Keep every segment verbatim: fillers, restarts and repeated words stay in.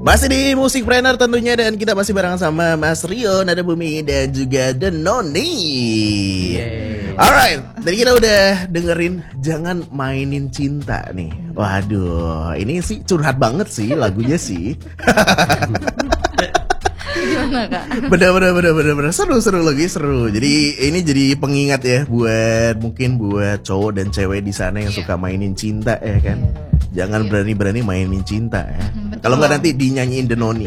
Masih di Musikpreneur tentunya, dan kita masih bareng sama Mas Rio, Nada Bumi, dan juga Denoni. Alright, tadi kita udah dengerin Jangan Mainin Cinta nih. Waduh, ini sih curhat banget sih lagunya sih. Gimana kak? Bener bener bener bener bener seru seru lagi seru. Jadi ini jadi pengingat ya buat mungkin buat cowok dan cewek di sana yang yeah. suka mainin cinta ya kan. Yeah. Jangan yeah. berani-berani mainin cinta ya. Kalau nggak nanti dinyanyiin Denoni.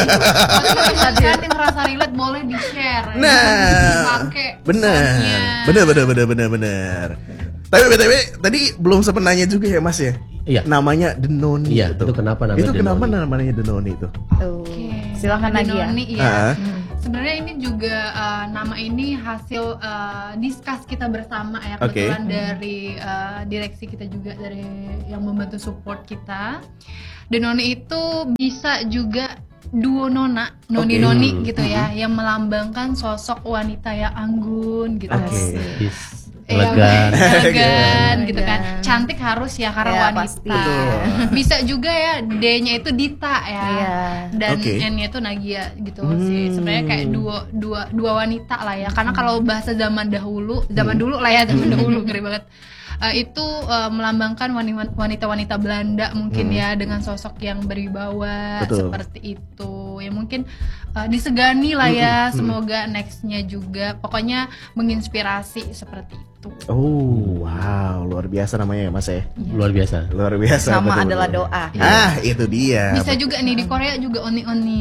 Kan yang merasa relate boleh di share. Nah, bener bener bener bener bener bener. Tapi btw tadi belum sempat nanya juga ya Mas ya. Iya. Namanya Denoni. Iya. Itu, itu kenapa namanya? Itu Denoni? kenapa namanya Denoni itu? Oke. Silakan lagi ya. ya. Hmm. Sebenarnya ini juga uh, nama ini hasil uh, discuss kita bersama ya, kebetulan okay. dari uh, direksi kita juga, dari yang membantu support kita. Denoni itu bisa juga duo nona, noni-noni okay. gitu ya, yang melambangkan sosok wanita yang anggun gitu. Okay. Yes. Elegan, elegan gitu kan, cantik harus ya karena ya, wanita. Bisa juga ya D-nya itu Dita ya, ya. Dan okay. N-nya itu Nagia gitu hmm. sih. Sebenarnya kayak dua dua dua wanita lah ya. Karena kalau bahasa zaman dahulu, zaman hmm. dulu lah ya, zaman dahulu ngeri banget. Uh, itu uh, melambangkan wanita-wanita Belanda mungkin hmm. ya, dengan sosok yang berwibawa. Betul. Seperti itu ya, mungkin uh, disegani lah ya. hmm. Semoga nextnya juga pokoknya menginspirasi seperti itu. Oh wow, luar biasa namanya ya Mas ya. Luar biasa, luar biasa. Nama betul, adalah betul. doa. Ah itu dia. Bisa betul. Juga nih di Korea juga oni-oni.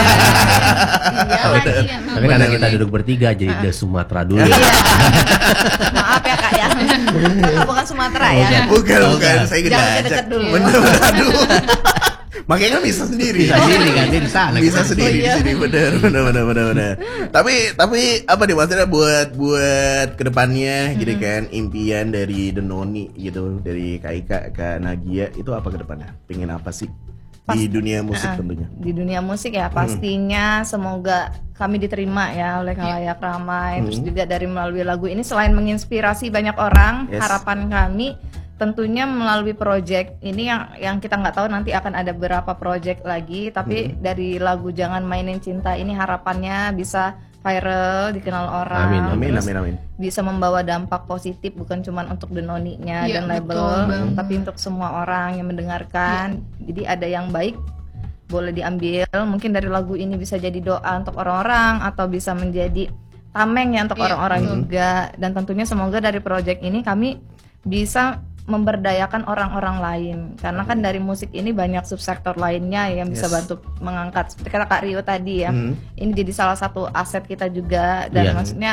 Iya lagi. Tapi karena kita duduk bertiga jadi The Sumatera dulu. Maaf ya kak ya. Bukan Sumatera ya. Bukan bukan. Saya jangan deket dulu. Bener aduh. Makanya kan bisa sendiri. Bisa sendiri kan dia di sana. Bisa sendiri di sini benar benar benar benar benar. Tapi tapi apa nih maksudnya buat buat kedepannya hmm. gitu kan, impian dari Denoni gitu, dari Kak Ika, Kak Nagia itu apa kedepannya? Pengen apa sih? Pas, di dunia musik uh, tentunya. Di dunia musik ya pastinya hmm. semoga kami diterima ya oleh khalayak ramai. Hmm. Terus juga dari melalui lagu ini selain menginspirasi banyak orang, yes. harapan kami tentunya melalui project ini yang yang kita nggak tahu nanti akan ada berapa project lagi, tapi hmm. dari lagu Jangan Mainin Cinta ini harapannya bisa viral, dikenal orang. Amin amin amin amin. Bisa membawa dampak positif bukan cuma untuk Denoninya ya, dan label, betul, tapi untuk semua orang yang mendengarkan. Ya. Jadi ada yang baik boleh diambil, mungkin dari lagu ini bisa jadi doa untuk orang-orang atau bisa menjadi tameng ya untuk ya, orang-orang betul. Juga. Dan tentunya semoga dari project ini kami bisa memberdayakan orang-orang lain, karena kan dari musik ini banyak subsektor lainnya yang bisa yes. bantu mengangkat, seperti kata Kak Rio tadi ya. hmm. Ini jadi salah satu aset kita juga, dan yeah. maksudnya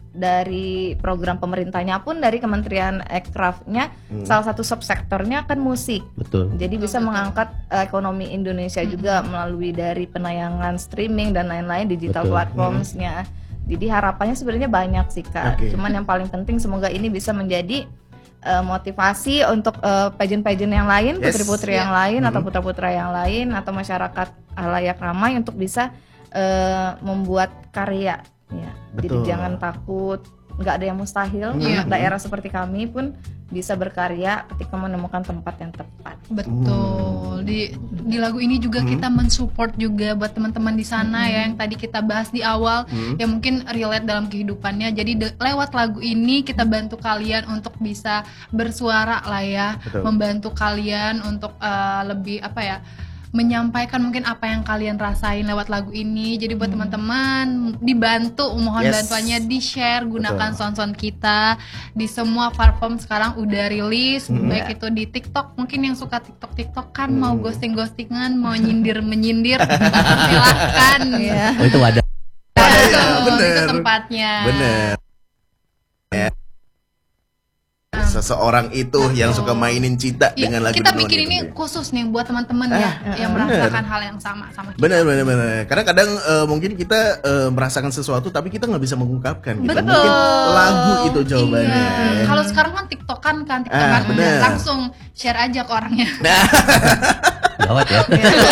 dari program pemerintahnya pun dari Kementerian Aircraft-nya hmm. salah satu subsektornya kan musik. Betul. Jadi bisa betul, mengangkat betul. ekonomi Indonesia hmm. juga melalui dari penayangan streaming dan lain-lain digital betul. platforms-nya. hmm. Jadi harapannya sebenarnya banyak sih Kak. Okay. Cuman yang paling penting semoga ini bisa menjadi Uh, motivasi untuk uh, pageant-pageant yang lain, yes. putri-putri yeah. yang lain mm-hmm. atau putra-putra yang lain atau masyarakat khalayak ramai untuk bisa uh, membuat karya ya. Jadi jangan takut, nggak ada yang mustahil. Mm-hmm. Daerah seperti kami pun bisa berkarya ketika menemukan tempat yang tepat. Betul. Di di lagu ini juga hmm. kita mensupport juga buat teman-teman di sana hmm. ya, yang tadi kita bahas di awal hmm. yang mungkin relate dalam kehidupannya. Jadi de- lewat lagu ini kita bantu kalian untuk bisa bersuara lah ya. Betul. Membantu kalian untuk uh, lebih apa ya? menyampaikan mungkin apa yang kalian rasain lewat lagu ini. Jadi buat hmm. teman-teman dibantu, mohon yes. bantuannya di-share, gunakan sound-sound kita di semua platform sekarang udah rilis, hmm. baik itu di TikTok, mungkin yang suka TikTok-TikTok kan hmm. mau ghosting-ghostingan, mau nyindir-menyindir, silahkan ya. Oh itu ada. Ya, bener. Itu tempatnya. Bener. Ya. Seseorang itu oh. yang suka mainin cinta ya, dengan lagu kita Denoni. Kita bikin ini ya. khusus nih buat teman-teman ah, ya ah, yang bener. merasakan hal yang sama sama kita. Benar benar benar. Karena kadang uh, mungkin kita uh, merasakan sesuatu tapi kita nggak bisa mengungkapkan gitu. Betul. Mungkin lagu itu jawabannya. Iya. Ya. Kalau sekarang kan TikTokan kan, TikTokan ah, langsung share aja ke orangnya. Nah. Gawat ya.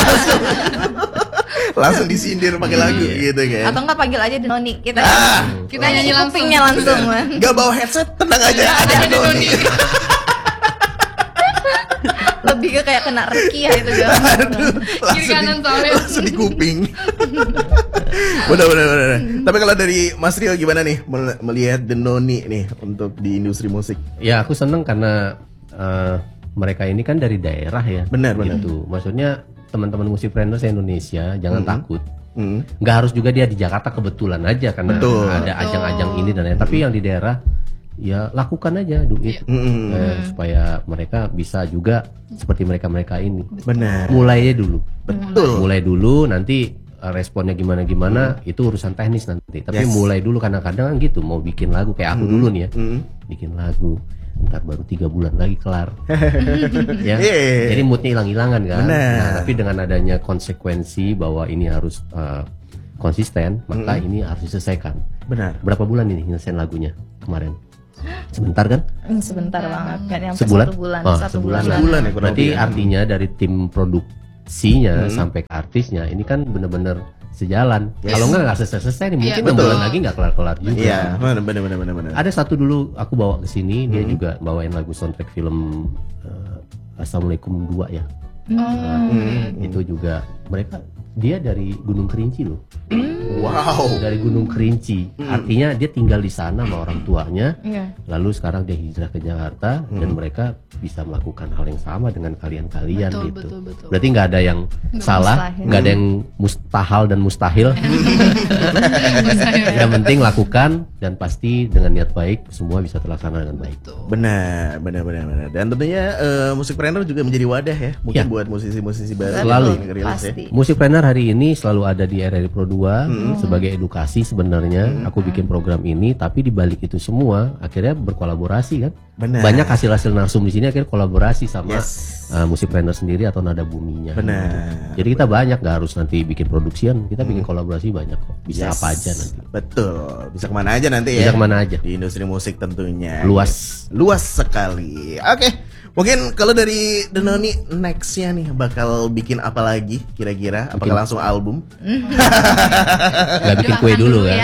Langsung disindir pakai lagu gitu kan. Atau enggak panggil aja Denoni. Kita ah, kita nyanyi langsungnya langsung. Enggak bawa headset, tenang aja. Ada Denoni. Lebih lebih ke kayak kena rekiah itu ya. Aduh, Kiri kanan di, soalnya. langsung di kuping. Bener bener bener. Tapi kalau dari Mas Rio gimana nih mel- melihat The Noni nih untuk di industri musik? Ya aku seneng karena eh, mereka ini kan dari daerah ya. Benar, benar. Gitu. Maksudnya teman-teman musikpreneurs Indonesia jangan takut. Hmm. Nggak harus juga dia di Jakarta kebetulan aja karena Betul. ada ajang-ajang ini dan lain. Tapi yang di daerah ya lakukan aja do it. Mm-mm. Eh, supaya mereka bisa juga seperti mereka-mereka ini. Benar. Mulai aja dulu. Betul. Mulai dulu nanti eh, responnya gimana-gimana itu urusan teknis nanti. Tapi Yes. mulai dulu kadang kadang kan gitu mau bikin lagu kayak aku dulu nih ya. Mm. Bikin lagu ntar baru tiga bulan lagi kelar. Ya. Iya. Jadi moodnya hilang-hilangan kan. Benar. Nah, tapi dengan adanya konsekuensi bahwa ini harus eh, konsisten, maka ini harus diselesaikan. Benar. Berapa bulan ini nyelesain lagunya kemarin? Sebentar kan? Hmm, sebentar banget, nggak nyampe Sebulan? satu bulan, Oh, satu sebulan. bulan. Sebulan ya kurang Berarti lebih ya. artinya dari tim produksinya sampai ke artisnya ini kan bener-bener sejalan. Yes. Kalau nggak nggak selesai-selesai nih, mungkin Iya, enam betul. bulan lagi nggak kelar-kelar juga. Iya, benar benar benar benar benar. Ada satu dulu aku bawa ke sini, dia juga bawain lagu soundtrack film eh, Assalamualaikum dua ya. Hmm. Itu juga mereka dia dari Gunung Kerinci loh. Wow. Dari Gunung Kerinci. Artinya dia tinggal di sana sama orang tuanya. Iya. Lalu sekarang dia hijrah ke Jakarta dan mereka bisa melakukan hal yang sama dengan kalian-kalian Betul, gitu. betul, betul. Berarti nggak ada yang salah, mustahil. nggak ada yang mustahil dan mustahil. Yang penting lakukan dan pasti dengan niat baik semua bisa terlaksana dengan baik. Benar, benar, benar, benar. Dan tentunya eh, musikpreneur juga menjadi wadah ya, mungkin Ya. buat musisi-musisi baru Selalu. yang ngerilis ya. Pasti. Musikpreneur hari ini selalu ada di R R I Pro dua sebagai edukasi sebenarnya. Aku bikin program ini, tapi di balik itu semua akhirnya berkolaborasi kan. Benar. Banyak hasil-hasil narsum di sini akhirnya kolaborasi sama Yes. uh, musikpreneur sendiri atau nada buminya. Benar. Jadi kita banyak, nggak harus nanti bikin produksian, kita bikin kolaborasi banyak kok. Bisa Yes. apa aja nanti. Betul. Bisa kemana aja nanti ya. Bisa kemana aja. Di industri musik tentunya. Luas. Luas sekali. Oke. Mungkin kalau dari The Noni nextnya nih bakal bikin apa lagi kira-kira? Apakah langsung album? Nggak bikin kue dulu kan. ya.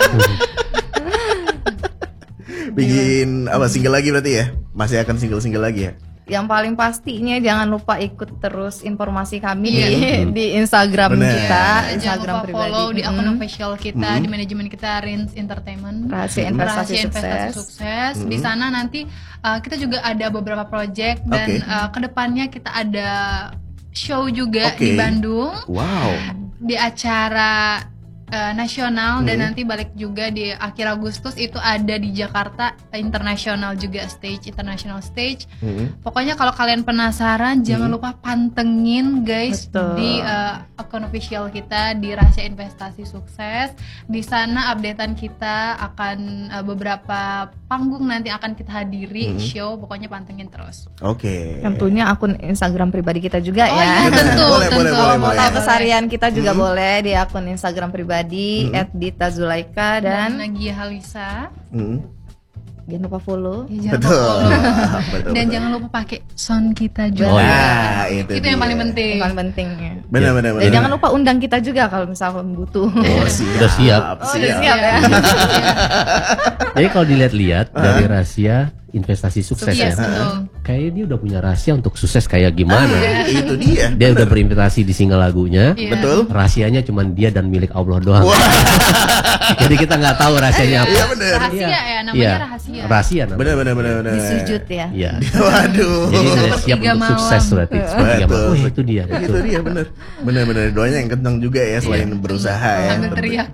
Bikin apa single lagi berarti ya? Masih akan single-single lagi ya? Yang paling pastinya jangan lupa ikut terus informasi kami Iya. di, di Instagram Bener. kita, Jangan Instagram lupa pribadi. follow di akun Mm. official kita, di manajemen kita Rins Entertainment. Rahasia Investasi Rahasia Investasi Sukses. Sukses. Di sana nanti uh, kita juga ada beberapa project dan Oke. uh, kedepannya kita ada show juga Oke. di Bandung Wow. di acara uh, nasional dan nanti balik juga di akhir Agustus itu ada di Jakarta internasional juga stage international stage. Hmm. Pokoknya kalau kalian penasaran jangan lupa pantengin guys Betul. di uh, akun official kita di Rahasia Investasi Sukses. Di sana updatean kita akan uh, beberapa panggung nanti akan kita hadiri show. Pokoknya pantengin terus. Oke. Tentunya akun Instagram pribadi kita juga Oh ya. iya, Benar. tentu, Boleh, tentu. boleh, Kalau boleh, mau boleh. tahu keseharian kita juga boleh di akun Instagram pribadi at Dita Zulaika Dan dan Nagia Halisa. Hmm. jangan lupa follow. Ya, jangan lupa Betul. follow. Betul. Dan betul. jangan lupa pakai sound kita juga. Oh, iya. Nah, itu, Itu yang dia. paling penting. Yang paling penting ya. Benar, benar, Dan benar. jangan lupa undang kita juga kalau misalkan butuh. Oh, siap. Udah siap. Oh, udah siap ya. Jadi kalau dilihat-lihat dari rahasia investasi sukses Iya, ya, betul. kayaknya dia udah punya rahasia untuk sukses kayak gimana. Itu dia. Dia udah berinvestasi di single lagunya. Iya. Betul. Rahasianya cuma dia dan milik Allah doang. Jadi kita nggak tahu rahasianya apa. Iya benar. Rahasia ya, namanya Iya. rahasia. Rahasia namanya. Benar, benar, benar, benar. Disujud ya. Iya. Waduh. Jadi dia siap Sepertiga untuk malam. sukses berarti. Sepertiga Betul. malam. Oh, itu dia. Itu Betul. dia benar. Benar, benar. Doanya yang kencang juga ya selain berusaha ya. Sambil teriak.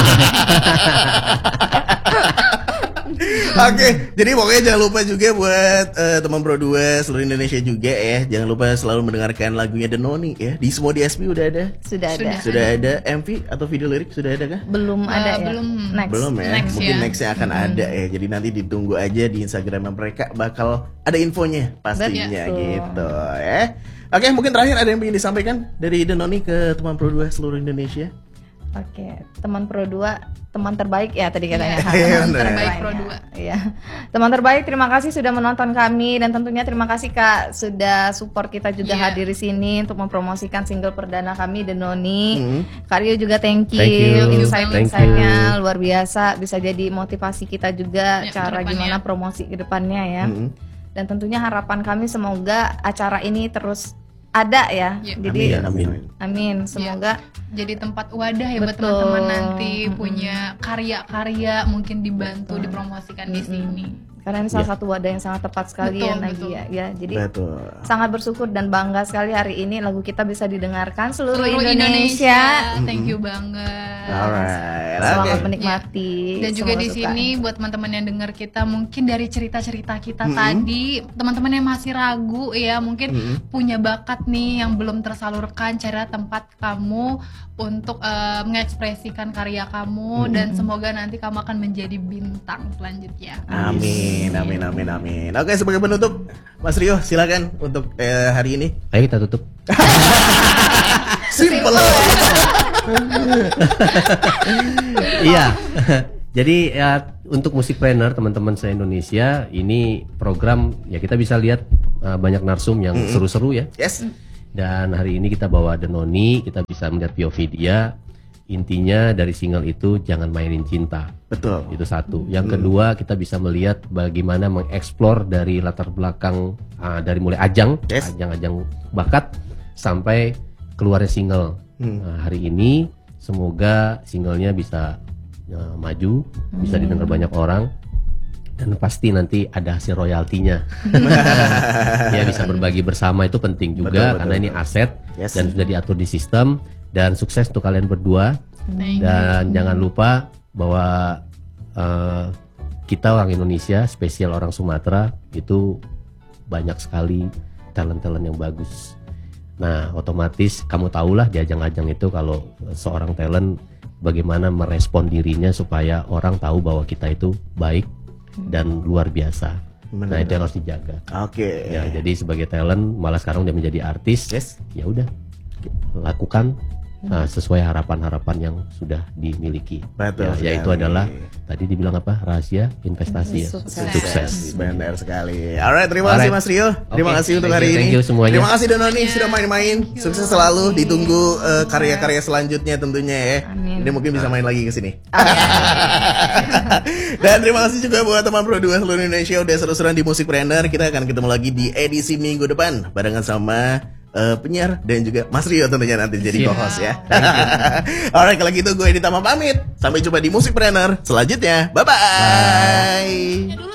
Oke, jadi pokoknya jangan lupa juga buat eh, teman Pro dua seluruh Indonesia juga ya. Jangan lupa selalu mendengarkan lagunya The Noni ya. Di semua D S P udah ada. Sudah ada. Sudah. Sudah ada M V atau video lirik sudah ada kah? Belum ada ya. belum. Next. Belum ya. Next Mungkin ya. nextnya akan ada ya. Jadi nanti ditunggu aja di Instagram mereka bakal ada infonya pastinya Betul. gitu ya. Oke, mungkin terakhir ada yang ingin disampaikan dari The Noni ke teman Pro dua seluruh Indonesia. Oke, teman Pro dua, teman terbaik ya tadi katanya. Iya, Teman bener. Terbaik Pro dua. Iya. Teman terbaik, terima kasih sudah menonton kami dan tentunya terima kasih Kak sudah support kita juga Iya. hadir di sini untuk mempromosikan single perdana kami The Noni. Hmm. Kak Rio juga thank you, Thank you. insight-insightnya luar biasa, bisa jadi motivasi kita juga Ya, cara kedepannya. gimana promosi ke depannya ya. Hmm. dan tentunya harapan kami semoga acara ini terus ada ya. Ya. Jadi Amin, amin, amin. semoga Jadi tempat wadah ya buat Betul. teman-teman nanti punya karya-karya mungkin dibantu dipromosikan di sini. karena ini salah satu wadah yang sangat tepat sekali Betul, ya Nagia betul. ya. Jadi Betul. sangat bersyukur dan bangga sekali hari ini lagu kita bisa didengarkan seluruh, Seluruh Indonesia. Thank you banget. Alright. Selamat Oke. menikmati. Dan juga Semoga di suka. sini buat teman-teman yang dengar kita mungkin dari cerita-cerita kita Mm-mm. tadi, teman-teman yang masih ragu ya, mungkin Mm-mm. punya bakat nih yang belum tersalurkan, cari tempat kamu untuk eh, mengekspresikan karya kamu dan semoga nanti kamu akan menjadi bintang selanjutnya. Amin, amin, amin, amin. Oke, sebagai penutup, Mas Rio, silakan untuk eh, hari ini. Ayo kita tutup. Simple. Iya. Jadi ya untuk musikpreneur teman-teman se-Indonesia ini program ya kita bisa lihat uh, banyak narsum yang seru-seru ya. Yes. Dan hari ini kita bawa Denoni, kita bisa melihat P O V dia. Intinya dari single itu jangan mainin cinta. Betul. Itu satu. Yang kedua kita bisa melihat bagaimana mengeksplor dari latar belakang uh, dari mulai ajang, Yes. ajang-ajang bakat sampai keluarnya single. Hmm. Nah, hari ini semoga singlenya bisa uh, maju, bisa didengar banyak orang dan pasti nanti ada hasil royaltinya. Ya bisa berbagi bersama itu penting juga Betul, betul, karena ini betul. aset Yes. dan sudah diatur di sistem dan sukses untuk kalian berdua. Thank you. Dan jangan lupa bahwa uh, kita orang Indonesia, spesial orang Sumatera itu banyak sekali talent-talent yang bagus. Nah, otomatis kamu tahulah di ajang-ajang itu kalau seorang talent bagaimana merespon dirinya supaya orang tahu bahwa kita itu baik dan luar biasa. Benar. Nah, itu yang harus dijaga. Oke. Ya, jadi sebagai talent malah sekarang udah menjadi artis. Yes. Ya udah lakukan uh, sesuai harapan-harapan yang sudah dimiliki. Betul Ya, yaitu sekali. adalah tadi dibilang apa? Rahasia investasi ya. Sukses. Sukses. Benar sekali. Alright, terima kasih Alright. Mas Rio. Terima Oke, kasih untuk thank hari you, ini. thank you semuanya. Terima kasih Denoni sudah main-main. Sukses selalu. Ditunggu eh, karya-karya selanjutnya tentunya ya. Amin. Ini mungkin bisa main lagi ke sini. Dan terima kasih juga buat teman Pro dua seluruh Indonesia udah seru-seruan di Musikpreneur. Kita akan ketemu lagi di edisi minggu depan barengan sama eh, penyiar dan juga Mas Rio tentunya nanti jadi Siap. co-host ya. Alright, kalau gitu gue Edi Tama pamit. Sampai jumpa di Musikpreneur selanjutnya. Bye bye.